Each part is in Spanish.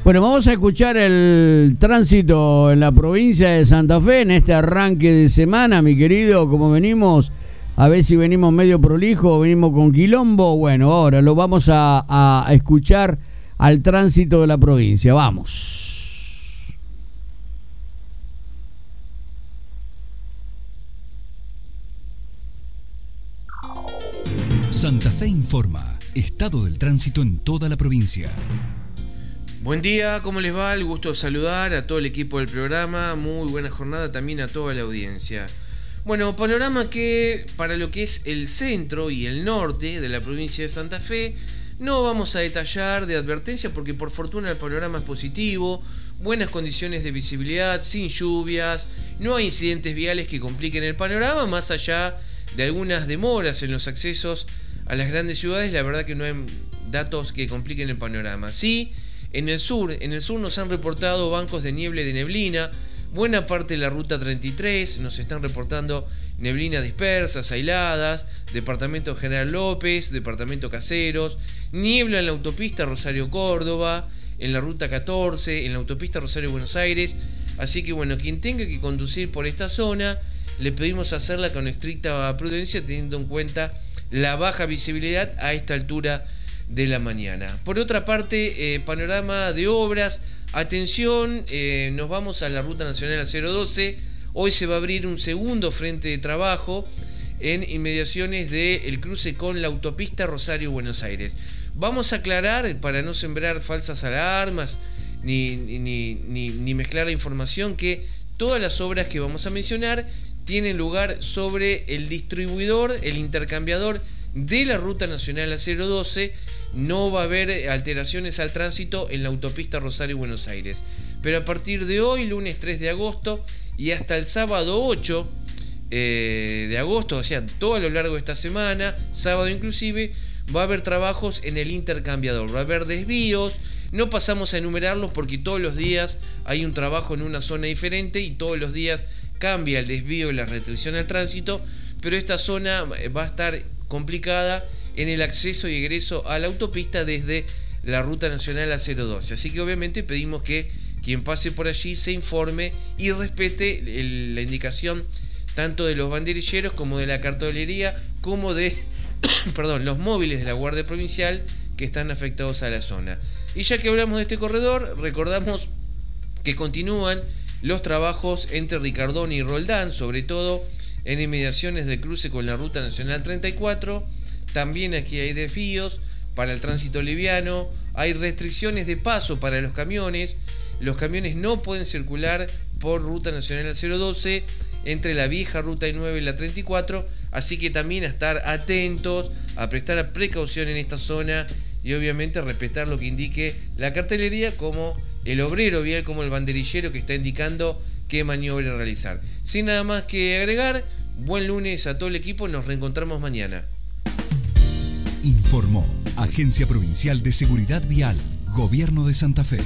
Bueno, vamos a escuchar el tránsito en la provincia de Santa Fe en este arranque de semana, mi querido, como venimos, a ver si venimos medio prolijo o venimos con quilombo. Bueno, ahora lo vamos a escuchar al tránsito de la provincia. Vamos. Santa Fe informa. Estado del tránsito en toda la provincia. Buen día, ¿cómo les va? El gusto de saludar a todo el equipo del programa. Muy buena jornada también a toda la audiencia. Bueno, panorama que para lo que es el centro y el norte de la provincia de Santa Fe no vamos a detallar de advertencia porque por fortuna el panorama es positivo, buenas condiciones de visibilidad, sin lluvias, no hay incidentes viales que compliquen el panorama, más allá de algunas demoras en los accesos a las grandes ciudades, la verdad que no hay datos que compliquen el panorama. Sí, en el sur nos han reportado bancos de niebla y de neblina, buena parte de la ruta 33, nos están reportando neblinas dispersas, aisladas, departamento General López, departamento Caseros, niebla en la autopista Rosario-Córdoba, en la ruta 14, en la autopista Rosario-Buenos Aires, así que bueno, quien tenga que conducir por esta zona, le pedimos hacerla con estricta prudencia, teniendo en cuenta la baja visibilidad a esta altura de la mañana. Por otra parte, panorama de obras, atención, nos vamos a la Ruta Nacional 012, hoy se va a abrir un segundo frente de trabajo en inmediaciones del cruce con la autopista Rosario-Buenos Aires. Vamos a aclarar, para no sembrar falsas alarmas, ni mezclar la información, que todas las obras que vamos a mencionar tienen lugar sobre el distribuidor, el intercambiador de la Ruta Nacional 012, no va a haber alteraciones al tránsito en la autopista Rosario-Buenos Aires. Pero a partir de hoy, lunes 3 de agosto, y hasta el sábado 8 de agosto, o sea, todo a lo largo de esta semana, sábado inclusive, va a haber trabajos en el intercambiador, va a haber desvíos, no pasamos a enumerarlos porque todos los días hay un trabajo en una zona diferente y todos los días cambia el desvío y la restricción al tránsito, pero esta zona va a estar complicada en el acceso y egreso a la autopista desde la Ruta Nacional A012. Así que obviamente pedimos que quien pase por allí se informe y respete la indicación tanto de los banderilleros como de la cartelería, como de los móviles de la Guardia Provincial que están afectados a la zona. Y ya que hablamos de este corredor, recordamos que continúan los trabajos entre Ricardón y Roldán, sobre todo en inmediaciones del cruce con la Ruta Nacional 34. También aquí hay desvíos para el tránsito liviano, hay restricciones de paso para los camiones no pueden circular por Ruta Nacional 012 entre la vieja Ruta 9 y la 34, así que también a estar atentos, a prestar precaución en esta zona y obviamente respetar lo que indique la cartelería, como el obrero vial, como el banderillero que está indicando qué maniobra realizar. Sin nada más que agregar, buen lunes a todo el equipo, nos reencontramos mañana. Informó Agencia Provincial de Seguridad Vial, Gobierno de Santa Fe.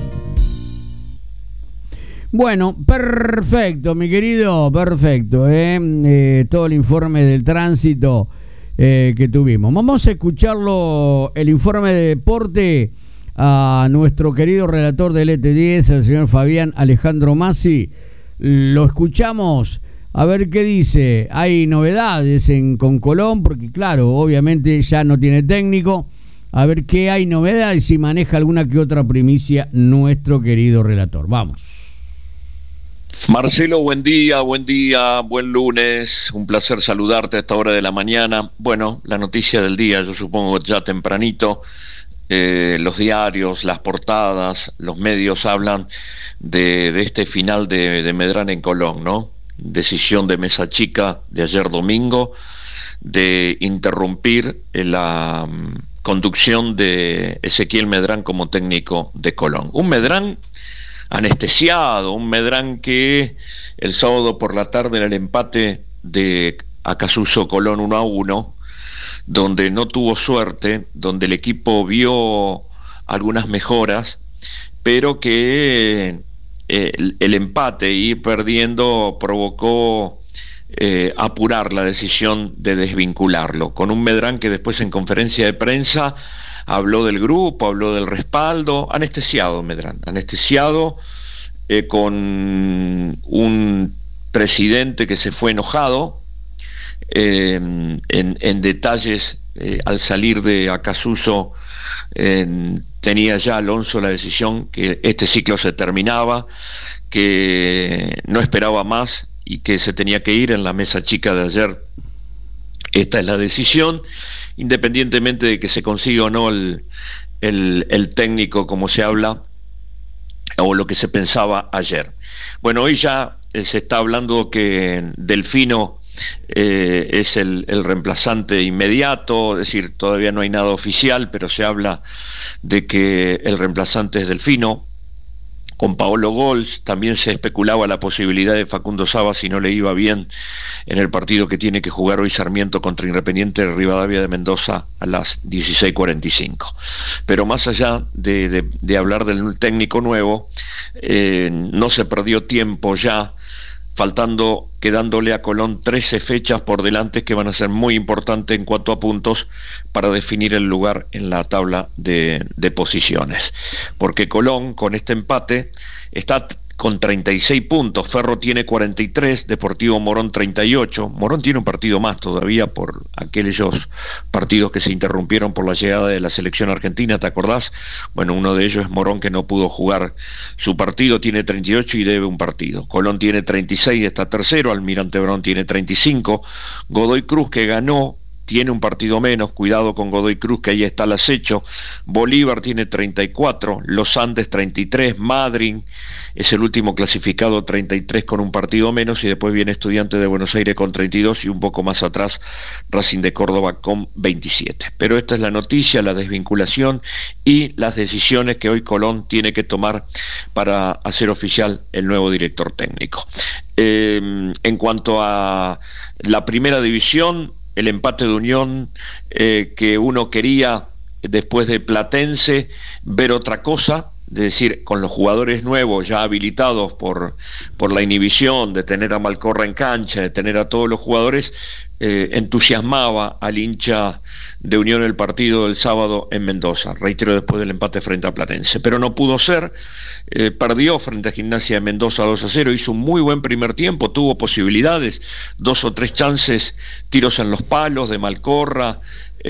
Bueno, perfecto, mi querido, perfecto. Todo el informe del tránsito que tuvimos. Vamos a escucharlo, el informe de deporte, a nuestro querido relator del ET10, el señor Fabián Alejandro Masi. Lo escuchamos, a ver qué dice. Hay novedades con Colón, porque claro, obviamente ya no tiene técnico. A ver qué hay novedades y si maneja alguna que otra primicia nuestro querido relator. Vamos. Marcelo, buen día, buen lunes, un placer saludarte a esta hora de la mañana. Bueno, la noticia del día, yo supongo ya tempranito, los diarios, las portadas, los medios hablan de este final de Medrano en Colón, ¿no? Decisión de Mesa Chica de ayer domingo de interrumpir la conducción de Ezequiel Medrano como técnico de Colón. Un Medrano anestesiado, un Medrano que el sábado por la tarde en el empate de Acasuso Colón 1-1, donde no tuvo suerte, donde el equipo vio algunas mejoras, pero que el empate y ir perdiendo provocó apurar la decisión de desvincularlo, con un Medrano que después en conferencia de prensa habló del grupo, habló del respaldo, anestesiado Medrán, anestesiado, con un presidente que se fue enojado, en detalles. Al salir de Acasuso tenía ya Alonso la decisión que este ciclo se terminaba, que no esperaba más y que se tenía que ir. En la mesa chica de ayer, esta es la decisión, independientemente de que se consiga o no el técnico como se habla o lo que se pensaba ayer. Bueno, hoy ya se está hablando que Delfino es el reemplazante inmediato, es decir, todavía no hay nada oficial, pero se habla de que el reemplazante es Delfino. Con Paolo Gols también se especulaba la posibilidad de Facundo Saba si no le iba bien en el partido que tiene que jugar hoy Sarmiento contra Independiente de Rivadavia de Mendoza a las 16:45. Pero más allá de hablar del técnico nuevo, no se perdió tiempo ya, quedándole a Colón 13 fechas por delante que van a ser muy importantes en cuanto a puntos para definir el lugar en la tabla de posiciones. Porque Colón, con este empate, está con 36 puntos, Ferro tiene 43, Deportivo Morón 38, Morón tiene un partido más todavía por aquellos partidos que se interrumpieron por la llegada de la selección argentina, ¿te acordás? Bueno, uno de ellos es Morón, que no pudo jugar su partido, tiene 38 y debe un partido. Colón tiene 36, está tercero, Almirante Brown tiene 35, Godoy Cruz, que ganó, tiene un partido menos, cuidado con Godoy Cruz, que ahí está el acecho. Bolívar tiene 34, Los Andes 33, Madryn es el último clasificado, 33 con un partido menos, y después viene Estudiantes de Buenos Aires con 32 y un poco más atrás Racing de Córdoba con 27. Pero esta es la noticia, la desvinculación y las decisiones que hoy Colón tiene que tomar para hacer oficial el nuevo director técnico. En cuanto a la primera división, el empate de Unión, que uno quería después de Platense ver otra cosa, es decir, con los jugadores nuevos ya habilitados por la inhibición de tener a Malcorra en cancha, de tener a todos los jugadores, entusiasmaba al hincha de Unión el partido del sábado en Mendoza, reitero, después del empate frente a Platense, pero no pudo ser. Perdió frente a Gimnasia de Mendoza 2-0, hizo un muy buen primer tiempo, tuvo posibilidades, 2 o 3 chances, tiros en los palos de Malcorra,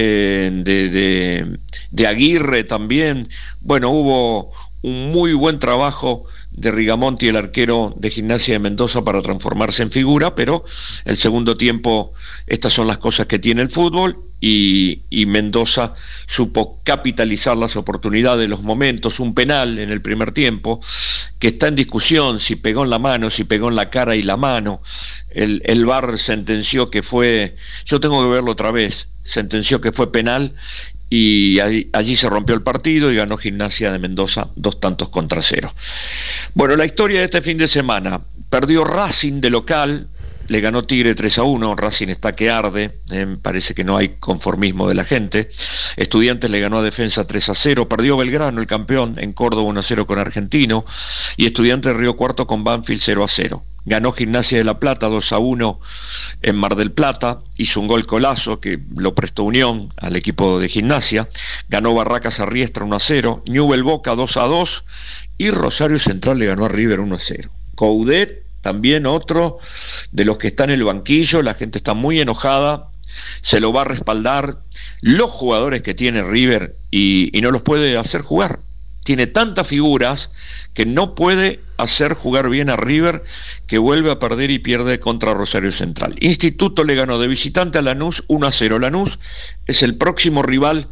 de Aguirre también. Bueno, hubo un muy buen trabajo de Rigamonti, el arquero de Gimnasia de Mendoza, para transformarse en figura, pero el segundo tiempo, estas son las cosas que tiene el fútbol, y Mendoza supo capitalizar las oportunidades, los momentos. Un penal en el primer tiempo que está en discusión, si pegó en la mano, si pegó en la cara y la mano. El VAR sentenció que fue, yo tengo que verlo otra vez, sentenció que fue penal, y allí se rompió el partido y ganó Gimnasia de Mendoza 2-0. Bueno, la historia de este fin de semana: perdió Racing de local, le ganó Tigre 3-1, Racing está que arde, parece que no hay conformismo de la gente. Estudiantes le ganó a Defensa 3-0, perdió Belgrano, el campeón, en Córdoba 1-0 con Argentino, y Estudiantes Río Cuarto con Banfield 0-0. Ganó Gimnasia de La Plata 2-1 en Mar del Plata, hizo un gol Colazo que lo prestó Unión al equipo de Gimnasia. Ganó Barracas a Riestra 1-0, Newell Boca 2-2, y Rosario Central le ganó a River 1-0. Coudet, también otro de los que está en el banquillo, la gente está muy enojada, se lo va a respaldar. Los jugadores que tiene River y no los puede hacer jugar. Tiene tantas figuras que no puede hacer jugar bien a River, que vuelve a perder y pierde contra Rosario Central. Instituto le ganó de visitante a Lanús 1-0. Lanús es el próximo rival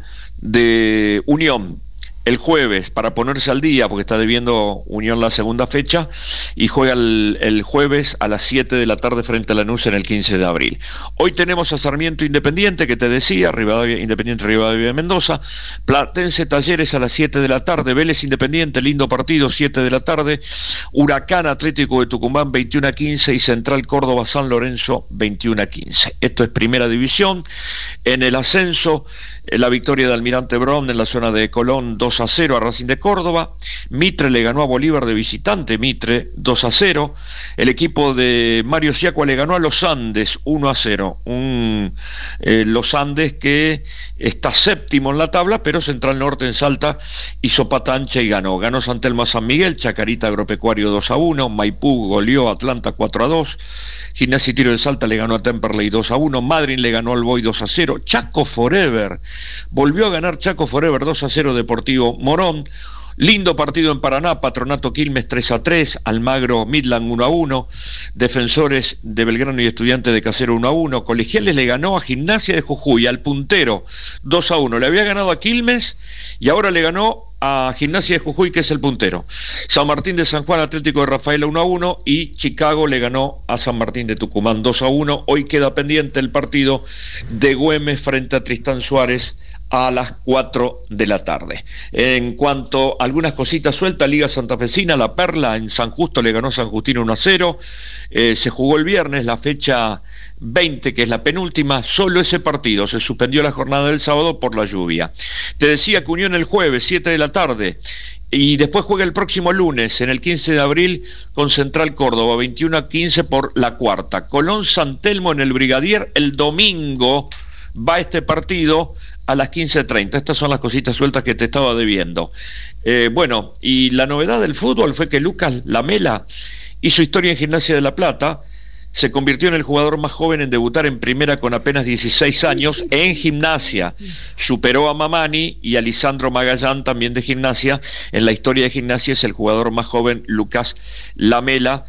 de Unión el jueves, para ponerse al día, porque está debiendo Unión la segunda fecha, y juega el jueves a las 7 de la tarde frente a Lanús en el 15 de abril. Hoy tenemos a Sarmiento Independiente, que te decía, Independiente Rivadavia de Mendoza, Platense Talleres a las 7 de la tarde, Vélez Independiente, lindo partido, 7 de la tarde, Huracán Atlético de Tucumán 21-15, y Central Córdoba San Lorenzo 21-15. Esto es Primera División. En el ascenso, la victoria de Almirante Brown en la zona de Colón, 2 2-0 a Racing de Córdoba. Mitre le ganó a Bolívar de visitante, Mitre 2-0. El equipo de Mario Siacua le ganó a Los Andes 1-0. Los Andes que está séptimo en la tabla, pero Central Norte en Salta hizo pata ancha y ganó. Ganó San Telmo a San Miguel, Chacarita Agropecuario 2-1, Maipú goleó a Atlanta 4-2. Gimnasia y Tiro de Salta le ganó a Temperley 2-1, Madryn le ganó al Boy 2-0, Chaco Forever, volvió a ganar Chaco Forever 2-0 Deportivo Morón. Lindo partido en Paraná, Patronato Quilmes 3-3, Almagro Midland 1-1, Defensores de Belgrano y Estudiantes de Casero 1-1, Colegiales le ganó a Gimnasia de Jujuy, al puntero 2-1, le había ganado a Quilmes y ahora le ganó a Gimnasia de Jujuy, que es el puntero. San Martín de San Juan, Atlético de Rafaela 1-1 y Chicago le ganó a San Martín de Tucumán 2-1. Hoy queda pendiente el partido de Güemes frente a Tristán Suárez a las 4 de la tarde. En cuanto a algunas cositas sueltas, Liga Santafesina, La Perla en San Justo le ganó a San Justino 1-0. Se jugó el viernes la fecha 20, que es la penúltima, solo ese partido, se suspendió la jornada del sábado por la lluvia. Te decía que Unión el jueves, 7 de la tarde, y después juega el próximo lunes, en el 15 de abril, con Central Córdoba, 21-15 por la cuarta. Colón San Telmo en el Brigadier, el domingo va este partido a las 15:30. Estas son las cositas sueltas que te estaba debiendo. Bueno, y la novedad del fútbol fue que Lucas Lamela hizo historia en Gimnasia de La Plata, se convirtió en el jugador más joven en debutar en primera con apenas 16 años en Gimnasia. Superó a Mamani y a Lisandro Magallán, también de Gimnasia. En la historia de Gimnasia es el jugador más joven, Lucas Lamela,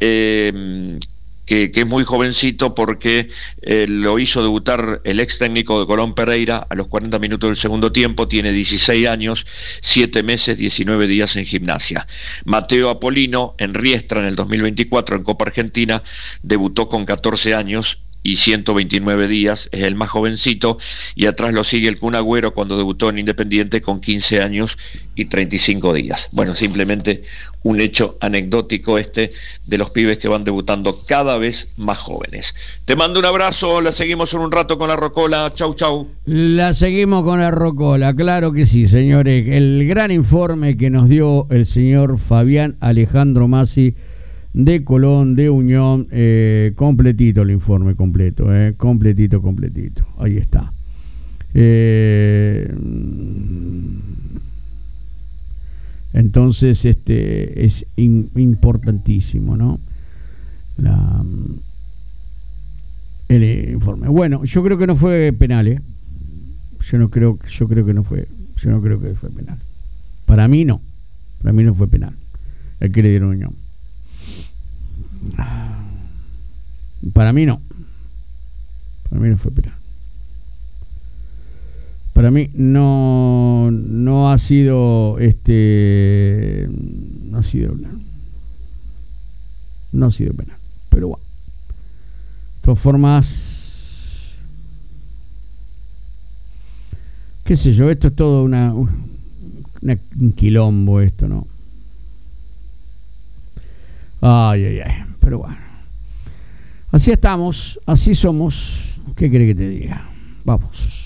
que es muy jovencito porque lo hizo debutar el ex técnico de Colón Pereira a los 40 minutos del segundo tiempo. Tiene 16 años, 7 meses, 19 días en Gimnasia. Mateo Apolino en Riestra en el 2024 en Copa Argentina debutó con 14 años y 129 días, es el más jovencito, y atrás lo sigue el Kun Agüero cuando debutó en Independiente con 15 años y 35 días. Bueno, simplemente un hecho anecdótico de los pibes que van debutando cada vez más jóvenes. Te mando un abrazo, la seguimos en un rato con la Rocola. Chau, chau. La seguimos con la Rocola, claro que sí, señores. El gran informe que nos dio el señor Fabián Alejandro Masi de Colón, de Unión, completito el informe, completito. Ahí está. Entonces, es importantísimo, ¿no? El informe. Bueno, yo creo que no fue penal, Yo creo que no fue penal. Para mí no fue penal el que le dieron a Unión. Para mí no fue penal. Para mí no ha sido no ha sido penal. Pero bueno, de todas formas, qué sé yo, esto es todo un quilombo, esto, ¿no? Ay, pero bueno, así estamos, así somos. ¿Qué quiere que te diga? Vamos.